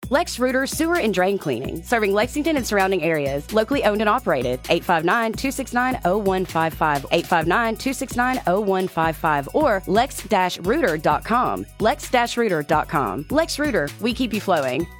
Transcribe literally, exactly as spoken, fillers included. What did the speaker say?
Lex Rooter Sewer and Drain Cleaning, serving Lexington and surrounding areas. Locally owned and operated. eight five nine, two six nine, zero one five five. eight five nine, two six nine, zero one five five or lex dash rooter dot com. lex dash rooter dot com. Lex Rooter, we keep you flowing.